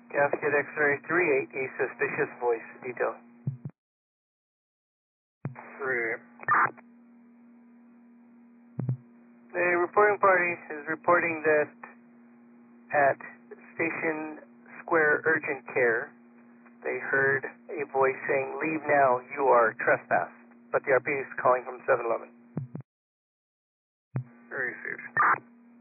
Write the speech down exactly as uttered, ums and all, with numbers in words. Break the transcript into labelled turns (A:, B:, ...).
A: Gasket X-ray three eight, a suspicious voice. Detail.
B: three.
A: The reporting party is reporting that at Station Square Urgent Care, they heard a voice saying, "Leave now, you are trespassed." But the R P is calling from seven eleven.